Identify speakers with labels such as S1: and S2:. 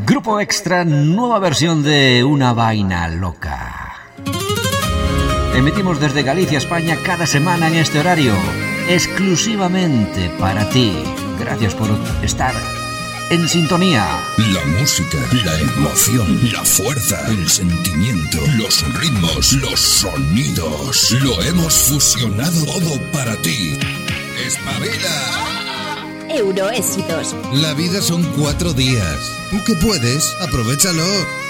S1: Grupo Extra, nueva versión de Una Vaina Loca. Emitimos desde Galicia, España, cada semana en este horario, exclusivamente para ti. Gracias por estar en sintonía.
S2: La música, la emoción, la fuerza, el sentimiento, los ritmos, los sonidos. Lo hemos fusionado todo para ti. ¡Espabila!
S3: Euroéxitos.
S4: La vida son 4 días. Tú que puedes, aprovéchalo.